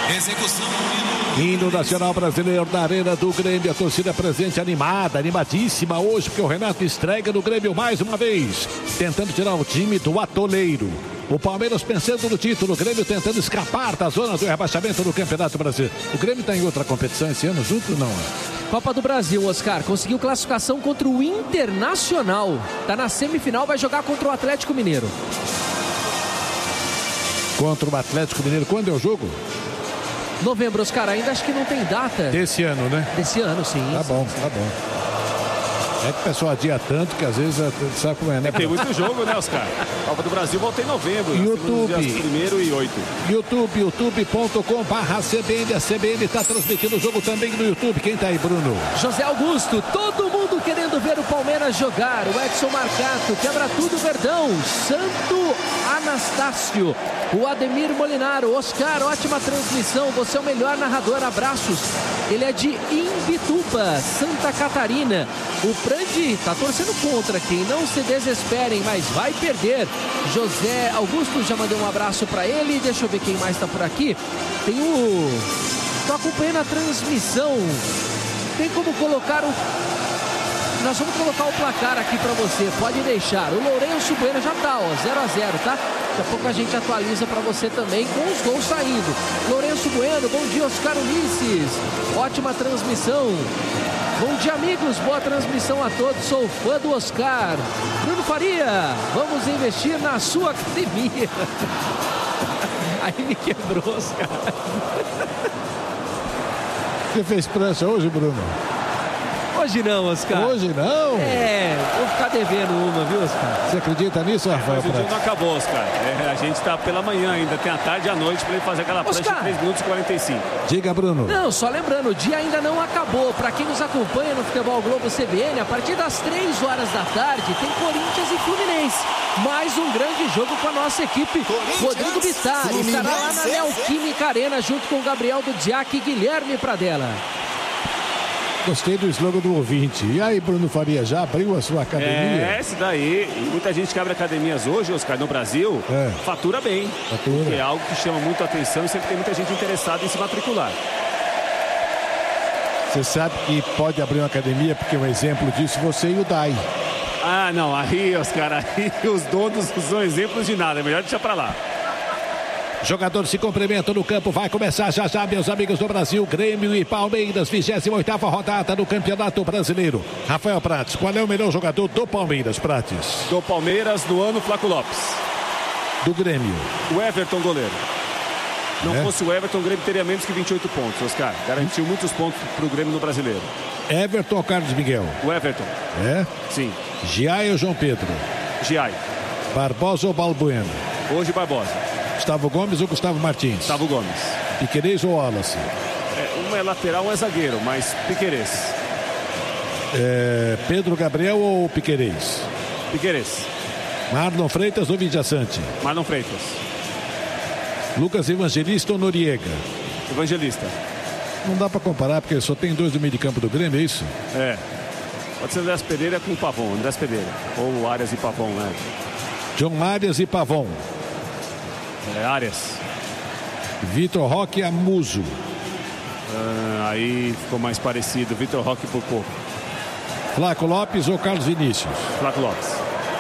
Execução. Hino Nacional Brasileiro na Arena do Grêmio. A torcida presente, animada, animadíssima hoje, porque o Renato estreia no Grêmio mais uma vez, tentando tirar o time do atoleiro. O Palmeiras pensando no título, o Grêmio tentando escapar da zona do rebaixamento do Campeonato Brasileiro. O Grêmio está em outra competição esse ano junto ou não? Copa do Brasil, Oscar, conseguiu classificação contra o Internacional. Está na semifinal, vai jogar contra o Atlético Mineiro. Contra o Atlético Mineiro, quando é o jogo? Novembro, Oscar, ainda acho que não tem data. Desse ano, né? Desse ano, sim. Tá bom, tá bom. É que o pessoal adia tanto que às vezes sabe como é, né? Tem muito jogo, né, Oscar? Copa do Brasil volta em novembro. YouTube. Dias 1º e 8. youtube.com/CBN. A CBN está transmitindo o jogo também no YouTube. Quem tá aí, Bruno? José Augusto, todo mundo querendo ver o Palmeiras jogar. O Edson Marcato, quebra tudo, Verdão. Santo Anastácio. O Ademir Molinaro. Oscar, ótima transmissão. Você é o melhor narrador. Abraços. Ele é de Imbituba, Santa Catarina. O Prandi tá torcendo contra aqui. Não se desesperem, mas vai perder. José Augusto, já mandei um abraço para ele. Deixa eu ver quem mais tá por aqui. Tem o... Tô acompanhando a transmissão. Tem como colocar o... Nós vamos colocar o placar aqui para você. Pode deixar. O Lourenço Bueno já tá, ó, 0-0, tá? Daqui a pouco a gente atualiza para você também com os gols saindo. Lourenço Bueno, bom dia, Oscar Ulisses. Ótima transmissão. Bom dia, amigos. Boa transmissão a todos. Sou fã do Oscar. Bruno Faria, vamos investir na sua academia. Aí me quebrou, Oscar. Você fez prancha hoje, Bruno? Hoje não, Oscar. Hoje não? É, vou ficar devendo uma, viu, Oscar? Você acredita nisso, Rafael? Mas o dia não acabou, Oscar. A gente está pela manhã ainda. Tem a tarde e a noite para ele fazer aquela prancha de 3 minutos e 45. Diga, Bruno. Não, só lembrando, o dia ainda não acabou. Para quem nos acompanha no Futebol Globo CBN, a partir das 3 horas da tarde tem Corinthians e Fluminense. Mais um grande jogo com a nossa equipe. Rodrigo Bittar estará lá na Neoquímica Arena junto com o Gabriel do Diac e Guilherme Pradella. Gostei do slogan do ouvinte. E aí, Bruno Faria, já abriu a sua academia? É, esse daí. Muita gente que abre academias hoje, Oscar, no Brasil, fatura bem. Fatura. É algo que chama muito a atenção e sempre tem muita gente interessada em se matricular. Você sabe que pode abrir uma academia, porque um exemplo disso, você e o Dai. Ah, não. Aí, Oscar, aí os donos não são exemplos de nada. É melhor deixar pra lá. Jogadores se cumprimentam no campo, vai começar já já, meus amigos do Brasil, Grêmio e Palmeiras, 28ª rodada do Campeonato Brasileiro. Rafael Prates, qual é o melhor jogador do Palmeiras, Prates? Do Palmeiras, do ano, Flaco Lopes. Do Grêmio? O Everton, goleiro. Não fosse o Everton, o Grêmio teria menos que 28 pontos, Oscar. Garantiu muitos pontos pro Grêmio no Brasileiro. Everton ou Carlos Miguel? O Everton. É? Sim. Giai ou João Pedro? Giai. Barbosa ou Balbuena? Hoje, Barbosa. Gustavo Gomes ou Gustavo Martins? Gustavo Gomes. Piquerez ou Wallace? Um é lateral, um é zagueiro, mas Piquerez. Pedro Gabriel ou Piquerez? Piquerez. Marlon Freitas ou Vidiaçante? Marlon Freitas. Lucas Evangelista ou Noriega? Evangelista. Não dá pra comparar, porque só tem 2 do meio de campo do Grêmio, é isso? É. Pode ser Andrés Pereira com Pavon, Andrés Pereira. Ou Arias e Pavon, né? John Arias e Pavon. Arias. Vitor Roque e Amuso. Aí ficou mais parecido. Vitor Roque por pouco. Flaco Lopes ou Carlos Vinícius? Flaco Lopes.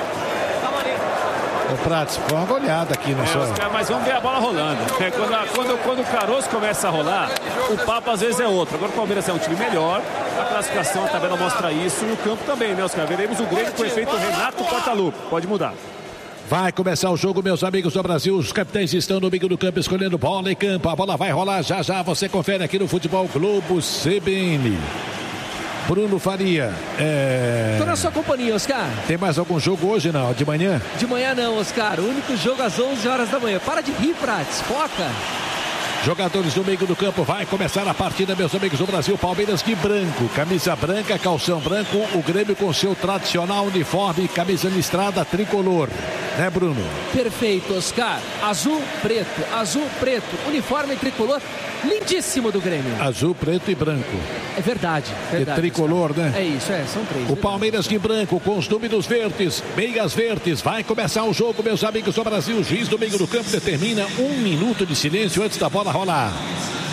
O Prates, foi uma goleada aqui no sol. Mas vamos ver a bola rolando. Quando o caroço começa a rolar, o papo às vezes é outro. Agora o Palmeiras é um time melhor. A classificação, a tabela mostra isso. E o campo também, né, Oscar? Veremos o Grêmio com o efeito Renato Portaluppi. Pode mudar. Vai começar o jogo, meus amigos do Brasil. Os capitães estão no meio do campo escolhendo bola em campo. A bola vai rolar já já. Você confere aqui no Futebol Globo CBN. Bruno Faria. Tô na sua companhia, Oscar. Tem mais algum jogo hoje, não? De manhã? De manhã não, Oscar. O único jogo às 11 horas da manhã. Para de rir, Prates. Foca. Jogadores do meio do campo, vai começar a partida, meus amigos do Brasil. Palmeiras de branco, camisa branca, calção branco. O Grêmio com seu tradicional uniforme, camisa listrada tricolor. Né, Bruno? Perfeito, Oscar. Azul, preto, uniforme tricolor. Lindíssimo do Grêmio. Azul, preto e branco. É verdade. É tricolor, Oscar, né? É isso, são 3. O Palmeiras de branco com os números verdes, meias verdes. Vai começar o jogo, meus amigos do Brasil. O juiz do meio do campo determina 1 minuto de silêncio antes da bola rolar.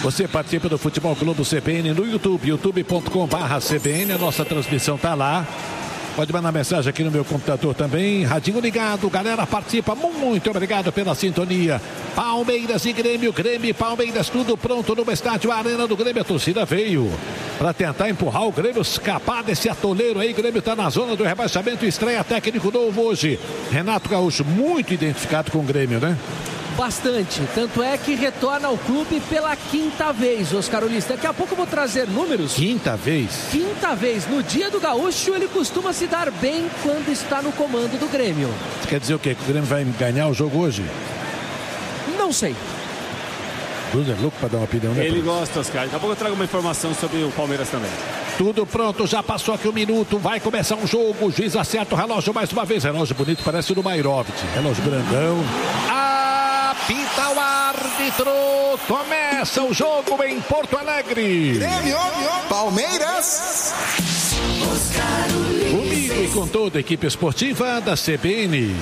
Você participa do Futebol Clube CBN no YouTube, youtube.com/CBN. A nossa transmissão está lá. Pode mandar mensagem aqui no meu computador também. Radinho ligado, galera participa. Muito obrigado pela sintonia. Palmeiras e Grêmio, Grêmio e Palmeiras, tudo pronto no estádio Arena do Grêmio. A torcida veio para tentar empurrar o Grêmio, escapar desse atoleiro aí. O Grêmio está na zona do rebaixamento, estreia técnico novo hoje. Renato Gaúcho, muito identificado com o Grêmio, né? Bastante, tanto é que retorna ao clube pela 5ª vez, Oscar Ulisses. Daqui a pouco eu vou trazer números. 5ª vez? 5ª vez. No dia do Gaúcho, ele costuma se dar bem quando está no comando do Grêmio. Isso quer dizer o quê? Que o Grêmio vai ganhar o jogo hoje? Não sei. Bruno é louco para dar uma opinião, né? Ele gosta, Oscar. Daqui a pouco eu trago uma informação sobre o Palmeiras também. Tudo pronto, já passou aqui 1 minuto, vai começar um jogo, o juiz acerta o relógio mais uma vez. Relógio bonito, parece o do Mairovich. Relógio grandão. Apita o árbitro, começa o jogo em Porto Alegre. Grêmio, Palmeiras. Comigo e com toda a equipe esportiva da CBN.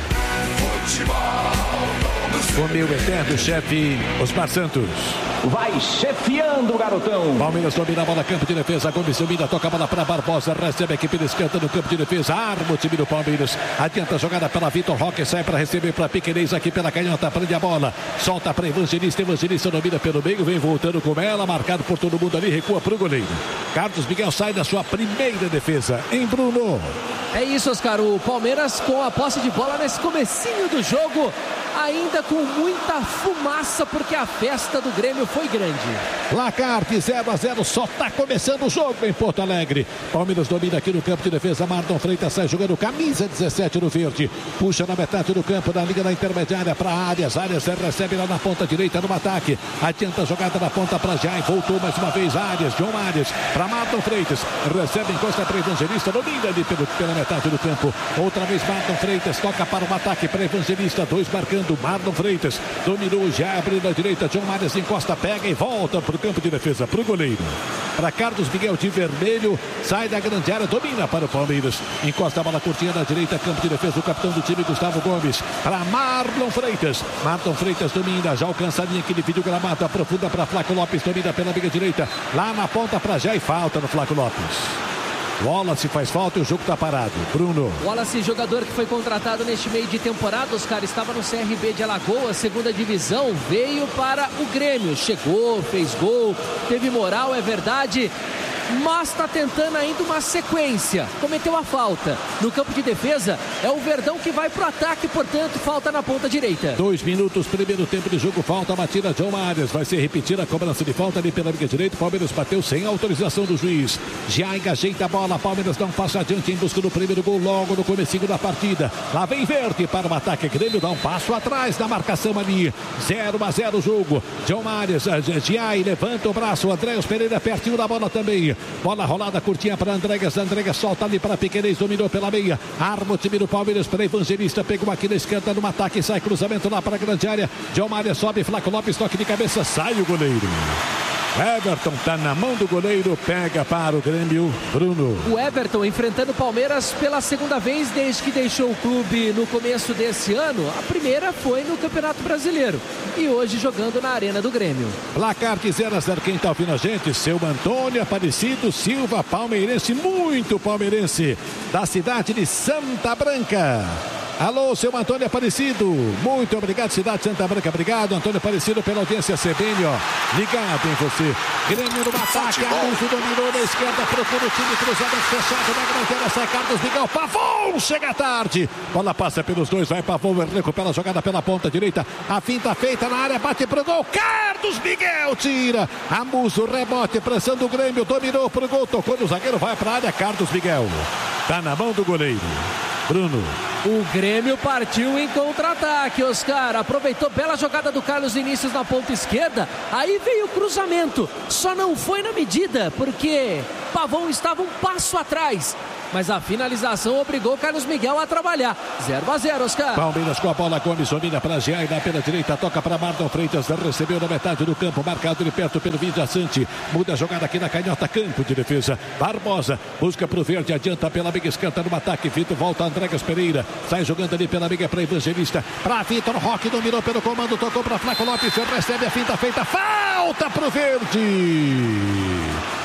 Com meu eterno chefe, Osmar Santos. Vai chefiando o garotão. Palmeiras domina a bola, campo de defesa. Gomes domina, toca a bola para Barbosa. Recebe a equipe descanta no campo de defesa. Arma o time do Palmeiras. Adianta a jogada pela Vitor Roque. Sai para receber para Piquerez aqui pela canhota. Prende a bola. Solta para Evangelista. Evangelista domina pelo meio. Vem voltando com ela. Marcado por todo mundo ali. Recua para o goleiro. Carlos Miguel sai da sua primeira defesa. Em Bruno. É isso, Oscar. O Palmeiras com a posse de bola nesse comecinho do jogo. Ainda com muita fumaça, porque a festa do Grêmio foi grande. Placar de 0-0, só está começando o jogo em Porto Alegre. Palmeiras domina aqui no campo de defesa. Marlon Freitas sai jogando camisa 17 no verde. Puxa na metade do campo, na linha da intermediária para Arias. Arias recebe lá na ponta direita no ataque. Adianta a jogada na ponta para Jai. Voltou mais uma vez Arias, John Arias para Marlon Freitas. Recebe, encosta para Evangelista. Domina ali pela metade do campo. Outra vez Marlon Freitas. Toca para o ataque para Evangelista. 2 marcando. Marlon Freitas dominou, já abre na direita. John Arias encosta, pega e volta para o campo de defesa, para o goleiro. Para Carlos Miguel de vermelho, sai da grande área, domina para o Palmeiras. Encosta a bola curtinha na direita, campo de defesa, o capitão do time, Gustavo Gomes. Para Marlon Freitas. Marlon Freitas domina, já alcança a linha que divide o gramado, aprofunda para Flaco Lopes, domina pela meia direita. Lá na ponta para Jai, falta no Flaco Lopes. Wallace faz falta e o jogo está parado. Bruno. Wallace, jogador que foi contratado neste meio de temporada, os caras estavam no CRB de Alagoas, 2ª divisão, veio para o Grêmio, chegou, fez gol, teve moral, é verdade, mas está tentando ainda uma sequência, cometeu a falta. No campo de defesa, é o Verdão que vai para o ataque, portanto, falta na ponta direita. 2 minutos, primeiro tempo de jogo, falta, batida John Arias, vai ser repetida a cobrança de falta ali pela meia direita. Palmeiras bateu sem autorização do juiz. Jaig ajeita a bola, Palmeiras dá um passo adiante em busca do primeiro gol logo no comecinho da partida. Lá vem Verde para o ataque, Grêmio dá um passo atrás na marcação ali. 0-0 o jogo. John Arias, Jaig levanta o braço, Andréas Pereira pertinho da bola também. Bola rolada curtinha para Andréas. Andréas solta ali para Piquerez, dominou pela meia. Arma o time do Palmeiras para Evangelista. Pegou aqui na esquerda no ataque. Sai cruzamento lá para a grande área. John Arias sobe. Flaco Lopes, toque de cabeça. Sai o goleiro. Everton está na mão do goleiro, pega para o Grêmio, Bruno. O Everton enfrentando o Palmeiras pela 2ª vez desde que deixou o clube no começo desse ano. A primeira foi no Campeonato Brasileiro e hoje jogando na Arena do Grêmio. Placar de 0-0, quem está ouvindo a gente? Seu Antônio Aparecido Silva, palmeirense, muito palmeirense, da cidade de Santa Branca. Alô, seu Antônio Aparecido, muito obrigado, cidade de Santa Branca, obrigado, Antônio Aparecido, pela audiência CBN, ó, ligado em você. Grêmio no ataque, Aruso dominou na esquerda, procura o time, cruzamento fechado na grande área, sai Carlos Miguel, Pavon, chega tarde, bola passa pelos dois, vai Pavon, recupera a jogada pela ponta direita, a finta feita na área, bate pro gol, Carlos Miguel tira, Amuso, rebote, pressão do Grêmio, dominou pro gol, tocou no zagueiro, vai pra área, Carlos Miguel, tá na mão do goleiro. Bruno. O Grêmio partiu em contra-ataque, Oscar. Aproveitou bela jogada do Carlos Vinícius na ponta esquerda. Aí veio o cruzamento. Só não foi na medida, porque Pavon estava um passo atrás. mas a finalização obrigou o Carlos Miguel a trabalhar. 0-0, Oscar. Palmeiras com a bola, Gomes domina para Giai, na pela direita, toca para Marlon Freitas, recebeu na metade do campo, marcado de perto pelo Vidia Sante, muda a jogada aqui na canhota, campo de defesa, Barbosa, busca pro verde, adianta pela meia esquerda no ataque, Vitor volta, Andregas Pereira, sai jogando ali pela meia para Evangelista, para Vitor Roque, dominou pelo comando, tocou para Flaco Lopes, recebe a finta feita, falta pro verde.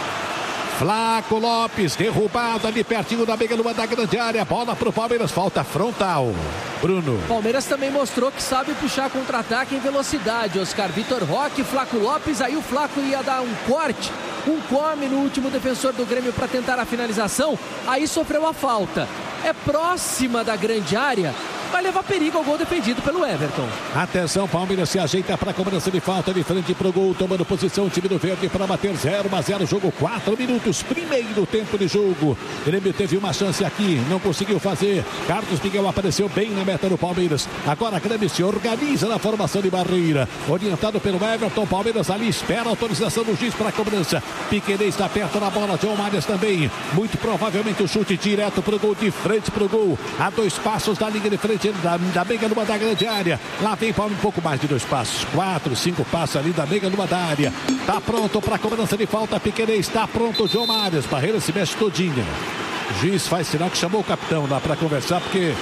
Flaco Lopes, derrubado ali pertinho da meia lua da grande área. Bola pro Palmeiras, falta frontal. Bruno. Palmeiras também mostrou que sabe puxar contra-ataque em velocidade. Oscar, Vitor Roque, Flaco Lopes. Aí o Flaco ia dar um corte, um come no último defensor do Grêmio para tentar a finalização. Aí sofreu a falta. É próxima da grande área. Vai levar perigo ao gol defendido pelo Everton. Atenção, Palmeiras se ajeita para a cobrança de falta de frente para o gol, tomando posição o time do verde para bater 0-0, jogo 4 minutos, primeiro tempo de jogo. O Grêmio teve uma chance aqui, não conseguiu fazer. Carlos Miguel apareceu bem na meta do Palmeiras. Agora a Grêmio se organiza na formação de barreira, orientado pelo Everton. Palmeiras ali espera a autorização do juiz para a cobrança. Piquerez está perto da bola, John Marias também. Muito provavelmente o chute direto para o gol, de frente para o gol, a 2 passos da linha de frente da meia lua da grande área. Lá vem Paulo, um pouco mais de 2 passos, 4, 5 passos ali da meia lua da área. Tá pronto para a cobrança de falta, Piquerez, está pronto o João Marias, barreira se mexe todinha. O juiz faz sinal que chamou o capitão lá para conversar, porque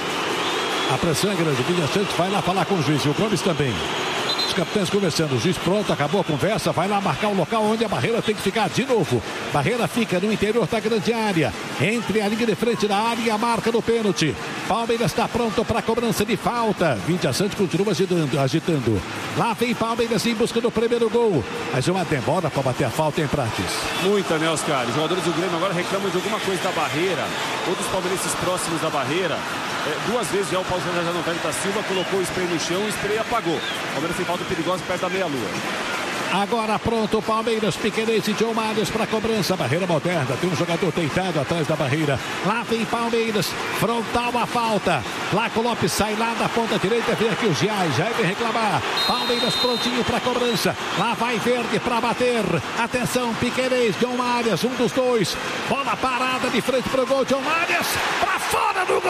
a pressão é grande. O Vidia Sante vai lá falar com o juiz, e o Gomes também. Os capitães conversando, o juiz pronto, acabou a conversa, vai lá marcar o local onde a barreira tem que ficar de novo. Barreira fica no interior da grande área, entre a linha de frente da área e a marca do pênalti. Palmeiras está pronto para a cobrança de falta. Vidia Sante continua agitando. Lá vem Palmeiras em busca do primeiro gol. Mas uma demora para bater a falta em Prates. Muita, né, Oscar? Os jogadores do Grêmio agora reclamam de alguma coisa da barreira, ou dos palmeirenses próximos da barreira. 2 vezes já o Paulo César Janotani da Silva colocou o spray no chão, o spray apagou. O Palmeiras tem falta perigosa perto da meia-lua. Agora pronto, Palmeiras, Piquerez e John Marias para a cobrança. Barreira moderna, tem um jogador deitado atrás da barreira. Lá vem Palmeiras, frontal a falta. Flaco Lopes sai lá da ponta direita, vem aqui o Giai, já vem reclamar. Palmeiras prontinho para a cobrança. Lá vai Verde para bater. Atenção, Piquerez, John Marias, um dos dois. Bola parada de frente para o gol, John Marias para fora do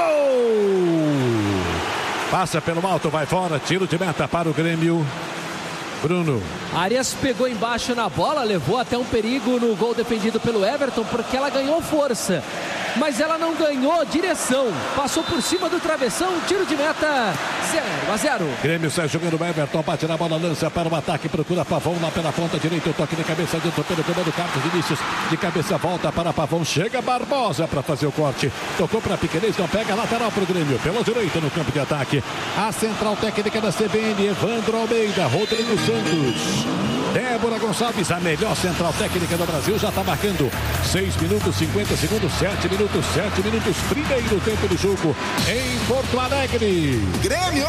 gol. Passa pelo alto, vai fora, tiro de meta para o Grêmio. Bruno. Arias pegou embaixo na bola, levou até um perigo no gol defendido pelo Everton, porque ela ganhou força, mas ela não ganhou direção. Passou por cima do travessão, tiro de meta, 0-0. Grêmio sai jogando, Everton bate na bola, lança para o ataque, procura Pavão lá pela ponta direita, o toque de cabeça dentro pelo comando Carlos Vinícius, de cabeça volta para Pavão, chega Barbosa para fazer o corte, tocou para Piquerez, não pega, lateral para o Grêmio, pela direita no campo de ataque, a central técnica da CBN, Evandro Almeida, Rodrigo Santos, Débora Gonçalves, a melhor central técnica do Brasil, já está marcando 6 minutos, 50 segundos, 7 minutos, primeiro tempo do jogo em Porto Alegre. Grêmio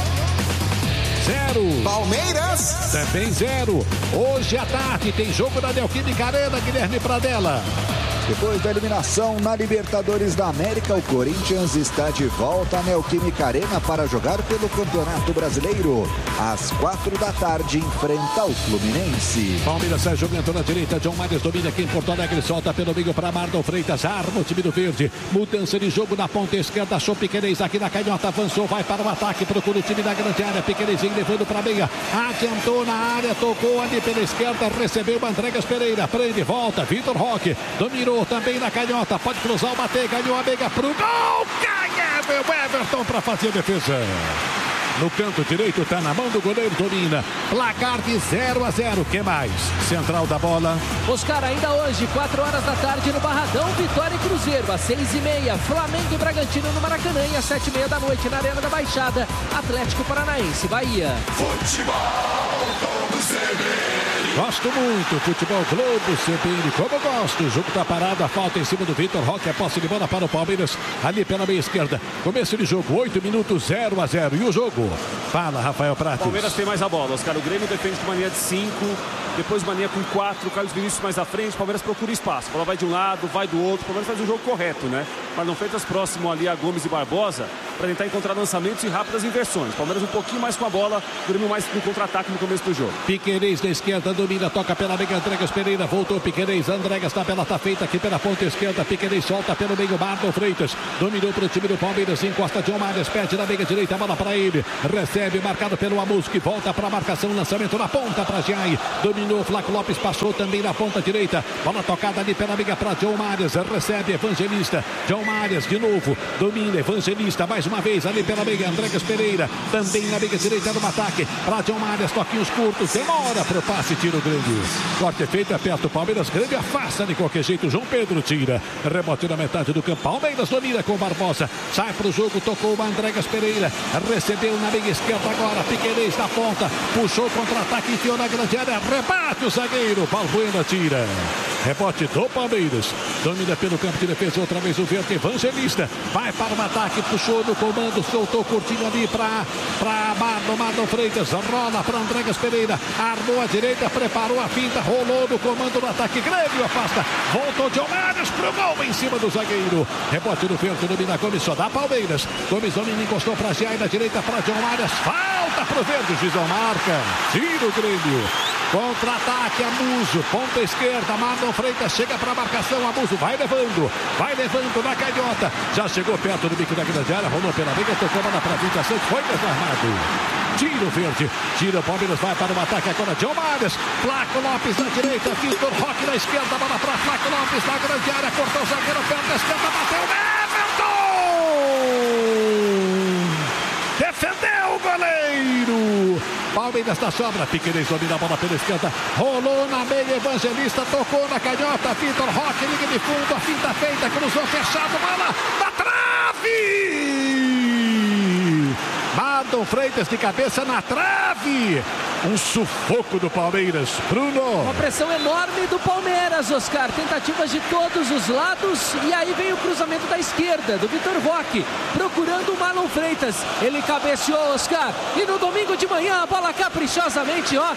0. Palmeiras também 0. Hoje à tarde tem jogo da Neoquímica Arena, Guilherme Pradella. Depois da eliminação na Libertadores da América, o Corinthians está de volta à Neoquímica Arena para jogar pelo Campeonato Brasileiro. Às 4 da tarde, enfrenta o Fluminense. Palmeiras sai jogando na direita, John Marias domina aqui em Porto Alegre, solta pelo meio para Marlon Freitas, arma o time do verde. Mudança de jogo na ponta esquerda, achou Piquerez aqui na canhota, avançou, vai para o ataque, procura o time da grande área, Piquerez levando para a meia, adiantou na área, tocou ali pela esquerda, recebeu Andregas Pereira, prende, volta, Vitor Roque, dominou também na canhota, pode cruzar o bater, ganhou a meia pro gol, ganha o Everton para fazer a defesa. No canto direito, tá na mão do goleiro, domina. Placar de 0-0. Que mais? Central da bola. Oscar, ainda hoje, 4 horas da tarde no Barradão, Vitória e Cruzeiro. Às 6h30, Flamengo e Bragantino no Maracanã. E às 7h30 da noite, na Arena da Baixada, Atlético Paranaense, Bahia. Futebol Globo CBN. Gosto muito. Futebol Globo CBN. Como eu gosto. O jogo tá parado. A falta em cima do Vitor Roque. A posse de bola para o Palmeiras. Ali pela meia esquerda. Começo de jogo. 8 minutos, 0-0. E o jogo? Fala, Rafael Prates. O Palmeiras tem mais a bola, Oscar. O Grêmio defende com mania de 5, depois mania com 4, Carlos Vinícius mais à frente, o Palmeiras procura espaço. A bola vai de um lado, vai do outro, o Palmeiras faz o jogo correto, né? Marlon Freitas próximo ali a Gomes e Barbosa para tentar encontrar lançamentos e rápidas inversões. Palmeiras um pouquinho mais com a bola, Grêmio mais no contra-ataque no começo do jogo. Piquerez na esquerda, domina, toca pela meia, Andregas Pereira, voltou Piquerez, Andregas, tabela tá feita aqui pela ponta esquerda, Piquerez solta pelo meio, Marlon Freitas, dominou para o time do Palmeiras, encosta John Marias, perde na meia direita, a bola para ele, recebe, marcado pelo Amus, que volta para a marcação, lançamento na ponta para Giai, dominou, Flaco Lopes passou também na ponta direita, bola tocada ali pela meia para John Marias, recebe Evangelista, John Marias de novo, domina Evangelista, mais uma vez ali pela meia, Andregas Pereira, também na meia direita no ataque, para John Marias, toquinhos curtos, demora para o passe, tira o Grêmio. Corte feito, aperta o Palmeiras, Grêmio afasta de qualquer jeito, João Pedro tira, rebote na metade do campo, Palmeiras domina com Barbosa, sai para o jogo, tocou o Andregas Pereira, recebeu na meia esquerda agora, Piquerez na ponta, puxou o contra-ataque, enfiou na grande área, rebate o zagueiro, Balbuena tira. Rebote do Palmeiras, domina pelo campo de defesa, outra vez o verde, Evangelista, vai para o ataque, puxou no comando, soltou curtinho ali para Marlon Freitas, rola para Andregas Pereira, armou a direita, preparou a finta, rolou no comando do ataque, Grêmio afasta, voltou John Marias pro gol em cima do zagueiro, rebote do verde, domina Gomes, só dá Palmeiras, Gomes domina, encostou para Giai, na direita para John Marias, falta pro verde, o juiz não marca, tira o Grêmio. Contra-ataque, Amuso, ponta esquerda, Marlon Freitas chega para a marcação, Amuso vai levando na canhota, já chegou perto do bico da grande área, rolou pela meia, tocou bola para frente, a Santos foi desarmado. Tira o verde, tira o Palmeiras, vai para o ataque agora, John Marias, Flaco Lopes na direita, Vitor Roque na esquerda, bola para Flaco Lopes na grande área, cortou o zagueiro, perto da esquerda, bateu, Everton! Defendeu o goleiro! Palmeiras da sobra, Piquerez domina a bola pela esquerda, rolou na meia, Evangelista, tocou na canhota, Vitor Roque, liga de fundo, a finta feita, cruzou fechado, bola na trave! Marlon Freitas de cabeça na trave, um sufoco do Palmeiras, Bruno. Uma pressão enorme do Palmeiras, Oscar, tentativas de todos os lados, e aí vem o cruzamento da esquerda, do Vitor Roque, procurando o Marlon Freitas, ele cabeceou, Oscar, e no domingo de manhã a bola caprichosamente, ó,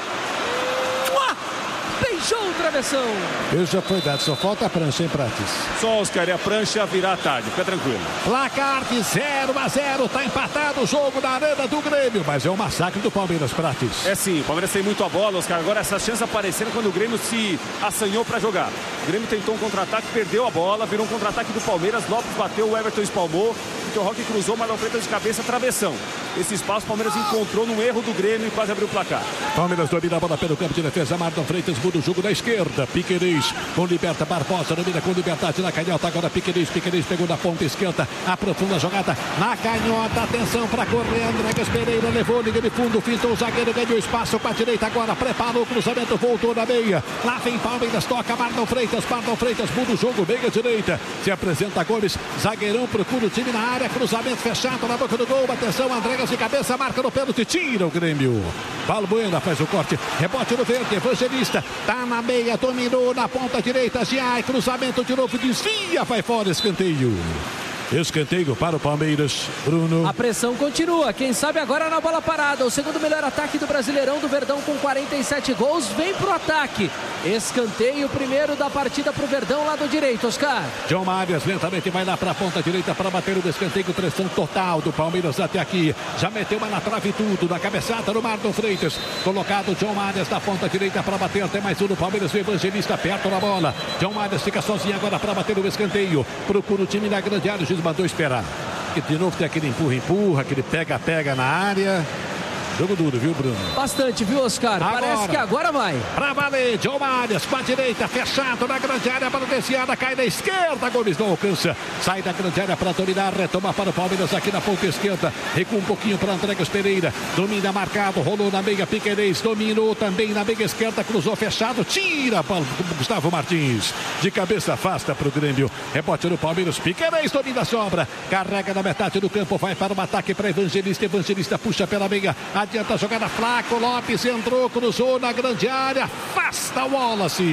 beijou o travessão. Isso já foi dado, só falta a prancha, hein, Prates? Só, Oscar, e a prancha virá à tarde, fica tranquilo. Placar de 0-0, tá empatado o jogo na arena do Grêmio, mas é um massacre do Palmeiras, Prates. É sim, o Palmeiras tem muito a bola, Oscar, agora essas chances apareceram quando o Grêmio se assanhou para jogar. O Grêmio tentou um contra-ataque, perdeu a bola, virou um contra-ataque do Palmeiras, Lopes bateu, o Everton espalmou, Vitor Roque cruzou, Marlon Freitas de cabeça, travessão. Esse espaço o Palmeiras encontrou num erro do Grêmio e quase abriu o placar. Palmeiras domina a bola pelo campo de defesa, Marlon Freitas muda o jogo da esquerda, Piquerez com Liberta, Barbosa domina com liberdade na canhota, agora Piquerez pegou na ponta esquerda, aprofunda a jogada na canhota, atenção para correr, Andregas Pereira levou, liga de fundo, fintou o zagueiro, ganhou espaço com a direita agora, preparou o cruzamento, voltou na meia, lá vem Palmeiras, toca Marlon Freitas muda o jogo, meia direita, se apresenta Gomes, zagueirão procura o time na área, cruzamento fechado na boca do gol, atenção, Andregas de cabeça, marca no pênalti, tira o Grêmio. Balbuena faz o corte, rebote no verde, Evangelista, tá na meia, dominou na ponta direita, Giai, cruzamento de novo, desvia, vai fora, escanteio. Escanteio para o Palmeiras, Bruno. A pressão continua, quem sabe agora na bola parada. O segundo melhor ataque do Brasileirão do Verdão com 47 gols, vem pro ataque. Escanteio primeiro da partida pro Verdão, lado direito, Oscar. John Marias lentamente vai lá para a ponta direita para bater o escanteio, pressão total do Palmeiras até aqui. Já meteu uma na trave tudo, na cabeçada do Marlon Freitas. Colocado John Marias na ponta direita para bater, até mais um do Palmeiras, o Evangelista perto da bola. John Marias fica sozinho agora para bater o escanteio. Procura o time na grande área, o juiz mandou esperar. E de novo tem aquele empurra, aquele pega na área. Jogo duro, viu, Bruno? Bastante, viu, Oscar? Agora, parece que agora vai. Pra valer, John Marias com a direita, fechado na grande área para o desviada, cai na esquerda, Gomes não alcança. Sai da grande área para dominar, retoma para o Palmeiras aqui na ponta esquerda. Recua um pouquinho para Andregas Pereira. Domina marcado, rolou na meia, Piquerez. Dominou também na meia esquerda, cruzou fechado, tira para Gustavo Martins. De cabeça afasta para o Grêmio. Rebote no Palmeiras, Piquerez domina a sobra. Carrega na metade do campo, vai para o ataque para Evangelista. Evangelista puxa pela meia. Adianta a jogada, Flaco Lopes entrou, cruzou na grande área, afasta o Wallace.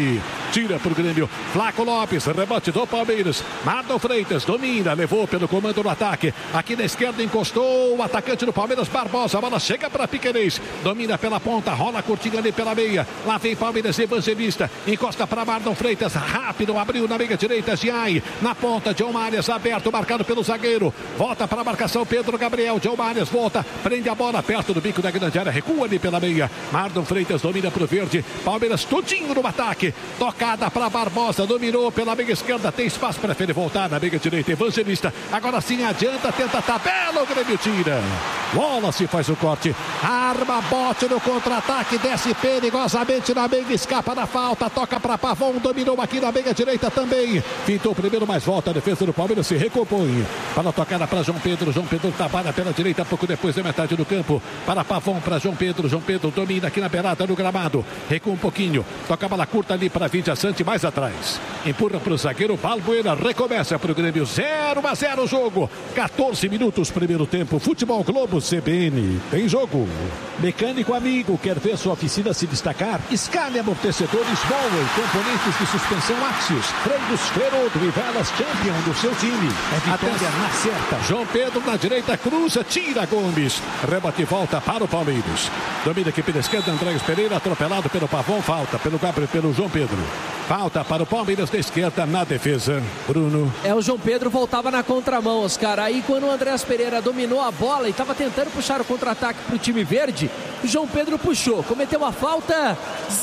tira pro Grêmio. Flaco Lopes, rebote do Palmeiras. Marlon Freitas domina, levou pelo comando no ataque. Aqui na esquerda encostou o atacante do Palmeiras, Barbosa. A bola chega para Piquerez, domina pela ponta, rola curtinho ali pela meia. Lá vem Palmeiras, Evangelista, encosta para Marlon Freitas, rápido, abriu na meia direita, Giai. Na ponta, John Marias aberto, marcado pelo zagueiro. Volta para a marcação, Pedro Gabriel. John Marias volta, prende a bola perto do bico da grande área, recua ali pela meia. Marlon Freitas domina pro verde. Palmeiras tudinho no ataque. Tocada para Barbosa, dominou pela meia esquerda, tem espaço, prefere voltar na meia direita. Evangelista, agora sim adianta, tenta a tabela, o Grêmio tira. Wallace faz o corte, arma, bote no contra-ataque, desce perigosamente na meia, escapa da falta, toca para Pavon, dominou aqui na meia direita também. Pintou primeiro, mas volta, a defesa do Palmeiras se recompõe. Para tocada para João Pedro trabalha pela direita, pouco depois da metade do campo. Para Pavon, para João Pedro domina aqui na beirada do gramado, recua um pouquinho, toca a bola curta ali para Vidia Sante, mais atrás. Empurra para o zagueiro Balbuena, recomeça para o Grêmio, 0-0 o jogo. 14 minutos, primeiro tempo. Futebol Globo CBN. Tem jogo. Mecânico amigo, quer ver sua oficina se destacar? Escale amortecedores Bowler, componentes de suspensão Axios, freios Ferodo e velas Champion do seu time. É vitória na certa. João Pedro na direita, cruza, tira Gomes. Rebate e volta para o Palmeiras. Domina aqui pela esquerda, Andrés Pereira, atropelado pelo Pavon, falta pelo Gabriel, pelo João Pedro. Falta para o Palmeiras da esquerda na defesa. Bruno. O João Pedro voltava na contramão, Oscar. Aí quando o Andrés Pereira dominou a bola e estava tentando puxar o contra-ataque para o time verde, o João Pedro puxou, cometeu a falta.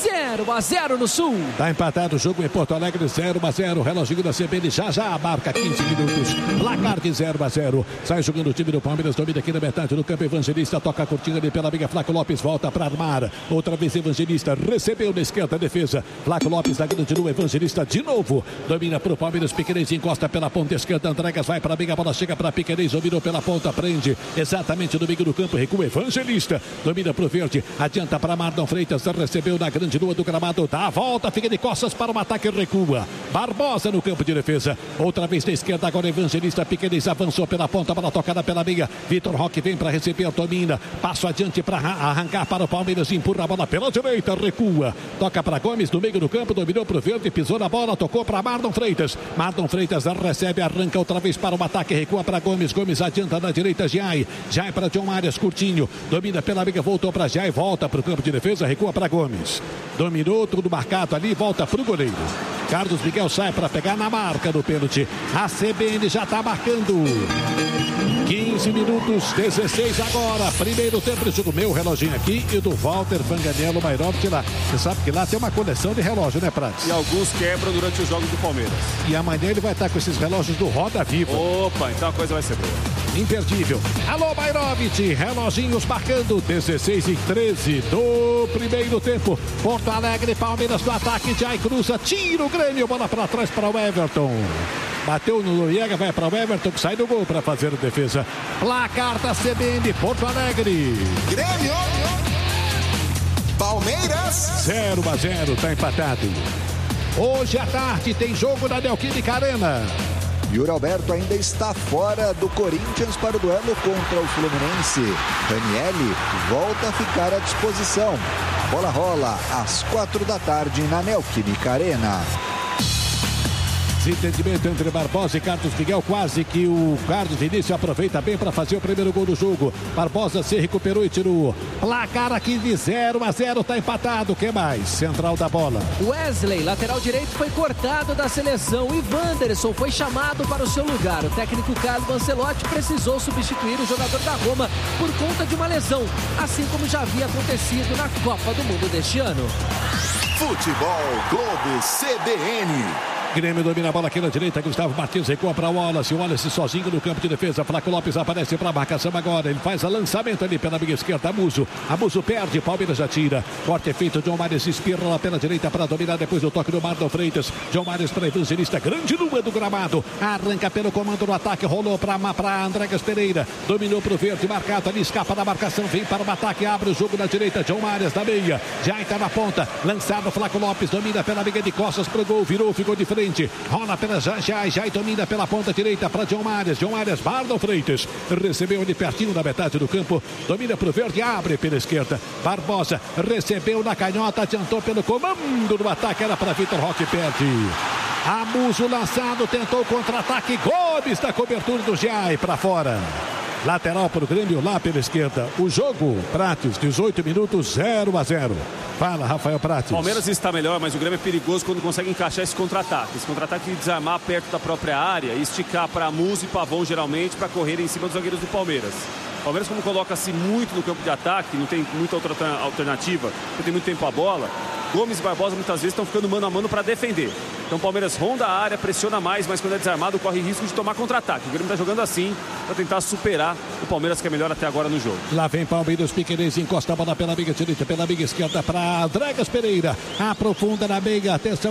0-0 no Sul. Tá empatado o jogo em Porto Alegre, 0-0. Reloginho da CBN já marca 15 minutos. Placar de 0-0. Sai jogando o time do Palmeiras, domina aqui na metade do campo. Evangelista toca a cortina ali pela amiga. Flaco Lopes volta para armar. Outra vez Evangelista recebeu na esquerda a defesa. Flaco Lopes da grande lua, Evangelista de novo. Domina para o Palmeiras, Piquerez encosta pela ponta esquerda. Andregas vai para a amiga, a bola chega para Piquerez, dominou pela ponta, prende exatamente no meio do campo. Recua Evangelista, domina para o verde, adianta para Marlon Freitas, recebeu na grande lua do gramado, dá a volta, fica de costas para o ataque, recua. Barbosa no campo de defesa, outra vez na esquerda, agora Evangelista. Piquerez avançou pela ponta, bola tocada pela meia. Vitor Roque vem para receber, domina, passo adiante para arrancar para o Palmeiras, empurra a bola pela direita, recua, toca para Gomes no meio do campo, dominou para o verde, pisou na bola, tocou para Marlon Freitas. Marlon Freitas recebe, arranca outra vez para o ataque, recua para Gomes. Gomes adianta na direita, Giai para John Arias, curtinho, domina pela meia, voltou para Giai, volta para o campo de defesa, recua para Gomes. Dominou, tudo marcado ali, volta para o goleiro. Carlos Miguel sai para pegar na marca do pênalti. A CBN já está marcando. 15 minutos, 16 agora. Primeiro tempo de jogo. Meu reloginho aqui e do Walter Vanganiello Mairotti lá. Você sabe que lá tem uma coleção de relógio, né, Prates? E alguns quebram durante os jogos do Palmeiras. E amanhã ele vai estar com esses relógios do Roda Viva. Opa, então a coisa vai ser boa. Imperdível. Alô, Mairovic, reloginhos marcando 16:13 do primeiro tempo. Porto Alegre, Palmeiras no ataque, Jai cruza, tira o Grêmio, bola para trás para o Everton. Bateu no Noriega, vai para o Everton, que sai do gol para fazer a defesa. Placar da CBN, Porto Alegre. Grêmio. Palmeiras. 0-0, tá empatado. Hoje à tarde tem jogo na Neoquímica Arena. Yuri Alberto ainda está fora do Corinthians para o duelo contra o Fluminense. Ranieri volta a ficar à disposição. A bola rola às 4 da tarde na Neoquímica Arena. Desentendimento entre Barbosa e Carlos Miguel, quase que o Carlos Vinícius aproveita bem para fazer o primeiro gol do jogo. Barbosa se recuperou e tirou. Placar aqui de 0-0, tá empatado. O que mais? Central da bola. Wesley, lateral direito, foi cortado da seleção e Wanderson foi chamado para o seu lugar. O técnico Carlo Ancelotti precisou substituir o jogador da Roma por conta de uma lesão, assim como já havia acontecido na Copa do Mundo deste ano. Futebol Globo CBN. Grêmio domina a bola aqui na direita. Gustavo Martins recua para o Wallace. O Wallace sozinho no campo de defesa. Flaco Lopes aparece para a marcação agora. Ele faz o lançamento ali pela meia esquerda. Amuso perde. Palmeiras já tira. Corte é feito. John Marias espirra lá pela direita para dominar. Depois do toque do Marlon Freitas. John Marias para Evangelista. Grande lua do gramado. Arranca pelo comando no ataque. Rolou para Andregas Pereira. Dominou para o verde. Marcado ali. Escapa da marcação. Vem para o ataque. Abre o jogo na direita. John Marias na meia. Já está na ponta. Lançado. Flaco Lopes domina pela meia de costas para o gol. Virou. Ficou de frente. frente. Rola pela Jai domina pela ponta direita para John Marias. Bardon Freitas. Recebeu ele pertinho da metade do campo. Domina para o verde, abre pela esquerda. Barbosa recebeu na canhota, adiantou pelo comando do ataque. Era para Vitor Roque, perde. Amuso lançado, tentou contra-ataque. Gomes da cobertura do Jai para fora. Lateral para o Grêmio lá pela esquerda. O jogo, Prates, 18 minutos, 0-0. Fala, Rafael Prates. Palmeiras está melhor, mas o Grêmio é perigoso quando consegue encaixar esse contra-ataque. Esse contra-ataque de desarmar perto da própria área e esticar para Muso e Pavão, geralmente, para correr em cima dos zagueiros do Palmeiras. O Palmeiras, como coloca-se muito no campo de ataque, não tem muita outra alternativa, não tem muito tempo a bola, Gomes e Barbosa muitas vezes estão ficando mano a mano para defender. Então o Palmeiras ronda a área, pressiona mais, mas quando é desarmado corre risco de tomar contra-ataque. O Grêmio está jogando assim para tentar superar o Palmeiras, que é melhor até agora no jogo. Lá vem Palmeiras, Piquerez encosta a bola pela meia direita, pela meia esquerda para Dragas Pereira. Aprofunda na meia, atenção.